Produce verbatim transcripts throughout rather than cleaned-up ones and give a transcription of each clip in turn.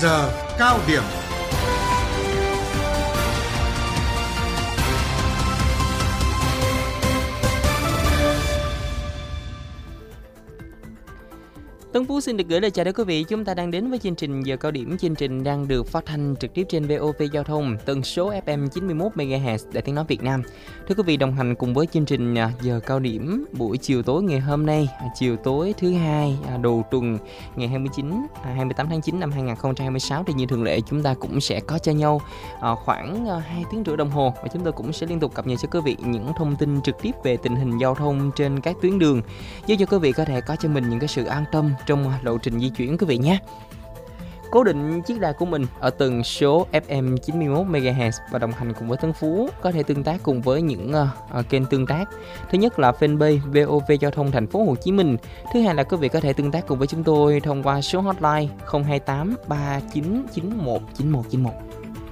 giờ cao điểm. Tuấn Phú xin được gửi lời chào đến quý vị. Chúng ta đang đến với chương trình Giờ Cao Điểm. Chương trình đang được phát thanh trực tiếp trên vê o vê Giao thông, tần số ép em chín mươi mốt mê ga héc Đài Tiếng nói Việt Nam. Thưa quý vị, đồng hành cùng với chương trình Giờ Cao Điểm buổi chiều tối ngày hôm nay, chiều tối thứ hai đầu tuần ngày hai mươi chín, hai mươi tám tháng chín năm hai nghìn không trăm hai mươi sáu, thì như thường lệ chúng ta cũng sẽ có cho nhau khoảng hai tiếng rưỡi đồng hồ, và chúng tôi cũng sẽ liên tục cập nhật cho quý vị những thông tin trực tiếp về tình hình giao thông trên các tuyến đường, giúp cho quý vị có thể có cho mình những cái sự an tâm trong lộ trình di chuyển quý vị nhé. Cố định chiếc đài của mình ở tần số ép em chín mươi mốt mê ga héc và đồng hành cùng với Tuấn Phú, có thể tương tác cùng với những uh, kênh tương tác. Thứ nhất là fanpage vê o vê Giao thông Thành phố Hồ Chí Minh. Thứ hai là quý vị có thể tương tác cùng với chúng tôi thông qua số hotline không hai tám ba chín chín một chín một chín một.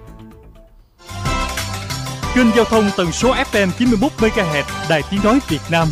Kênh giao thông tần số ép em chín mươi mốt mê ga héc Đài Tiếng nói Việt Nam.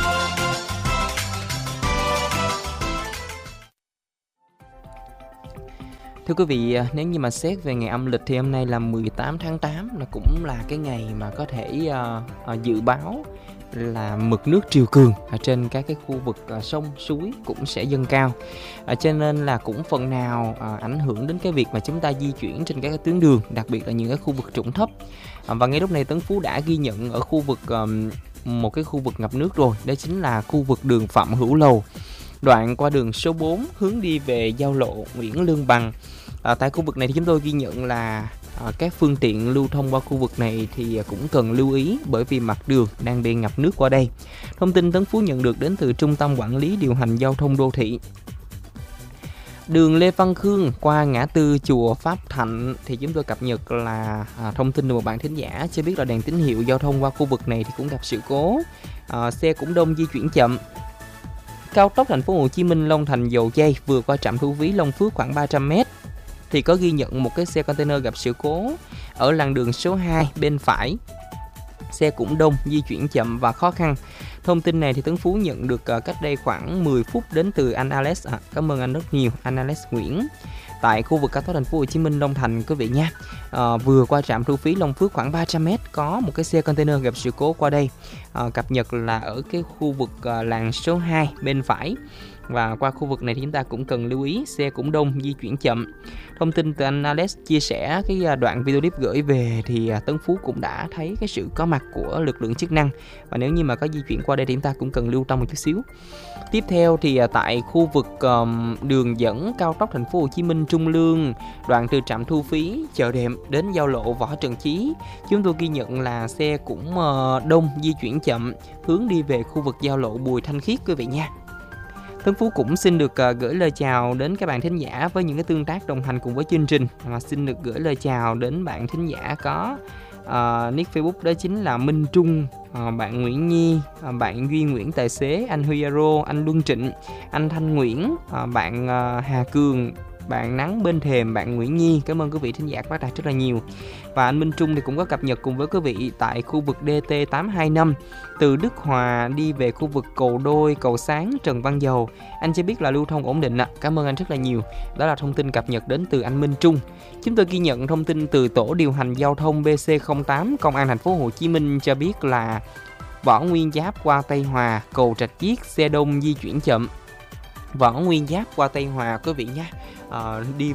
Thưa quý vị, nếu như mà xét về ngày âm lịch thì hôm nay là mười tám tháng tám, là cũng là cái ngày mà có thể uh, uh, dự báo là mực nước triều cường ở trên các cái khu vực uh, sông suối cũng sẽ dâng cao, uh, cho nên là cũng phần nào uh, ảnh hưởng đến cái việc mà chúng ta di chuyển trên các cái tuyến đường, đặc biệt là những cái khu vực trũng thấp. Uh, và ngay lúc này Tấn Phú đã ghi nhận ở khu vực um, một cái khu vực ngập nước rồi, đó chính là khu vực đường Phạm Hữu Lầu, đoạn qua đường số bốn hướng đi về giao lộ Nguyễn Lương Bằng. À, tại khu vực này thì chúng tôi ghi nhận là à, các phương tiện lưu thông qua khu vực này thì cũng cần lưu ý, bởi vì mặt đường đang bị ngập nước qua đây. Thông tin Tấn Phú nhận được đến từ Trung tâm Quản lý Điều hành Giao thông Đô thị. Đường Lê Văn Khương qua ngã tư chùa Pháp Thạnh thì chúng tôi cập nhật là à, thông tin từ một bạn thính giả cho biết là đèn tín hiệu giao thông qua khu vực này thì cũng gặp sự cố, à, xe cũng đông, di chuyển chậm. Cao tốc Thành phố Hồ Chí Minh Long Thành Dầu Giây vừa qua trạm thu phí Long Phước khoảng ba trăm mét thì có ghi nhận một cái xe container gặp sự cố ở làn đường số hai bên phải. Xe cũng đông, di chuyển chậm và khó khăn. Thông tin này thì Tấn Phú nhận được cách đây khoảng mười phút đến từ anh Alex. À, cảm ơn anh rất nhiều, anh Alex Nguyễn. Tại khu vực cao tốc Thành phố Hồ Chí Minh Long Thành quý vị nha. À, vừa qua trạm thu phí Long Phước khoảng ba trăm mét có một cái xe container gặp sự cố qua đây. À, cập nhật là ở cái khu vực uh, làn số hai bên phải. Và qua khu vực này thì chúng ta cũng cần lưu ý, xe cũng đông, di chuyển chậm. Thông tin từ anh Alex chia sẻ cái đoạn video clip gửi về thì Tấn Phú cũng đã thấy cái sự có mặt của lực lượng chức năng, và nếu như mà có di chuyển qua đây thì chúng ta cũng cần lưu tâm một chút xíu. Tiếp theo thì tại khu vực um, đường dẫn cao tốc Thành phố Hồ Chí Minh Trung Lương, đoạn từ trạm thu phí Chợ Đệm đến giao lộ Võ Trần Chí, chúng tôi ghi nhận là xe cũng uh, đông, di chuyển chậm, hướng đi về khu vực giao lộ Bùi Thanh Khiết quý vị nha. Tấn Phú cũng xin được uh, gửi lời chào đến các bạn thính giả với những cái tương tác đồng hành cùng với chương trình. Và xin được gửi lời chào đến bạn thính giả có uh, nick Facebook đó chính là Minh Trung, uh, bạn Nguyễn Nhi, uh, bạn Duy Nguyễn Tài Xế, anh Huyaro, anh Luân Trịnh, anh Thanh Nguyễn, uh, bạn uh, Hà Cường, bạn Nắng Bên Thềm, bạn Nguyễn Nhi. Cảm ơn quý vị thính giả phát đạt rất là nhiều. Và anh Minh Trung thì cũng có cập nhật cùng với quý vị tại khu vực đê tê tám hai năm từ Đức Hòa đi về khu vực Cầu Đôi, Cầu Sáng, Trần Văn Dầu. Anh cho biết là lưu thông ổn định ạ. Cảm ơn anh rất là nhiều. Đó là thông tin cập nhật đến từ anh Minh Trung. Chúng tôi ghi nhận thông tin từ tổ điều hành giao thông bê xê không tám Công an Thành phố Hồ Chí Minh cho biết là Võ Nguyên Giáp qua Tây Hòa, cầu Rạch Chiếc, xe đông di chuyển chậm. Võ Nguyên Giáp qua Tây Hòa quý vị nhé. À, đi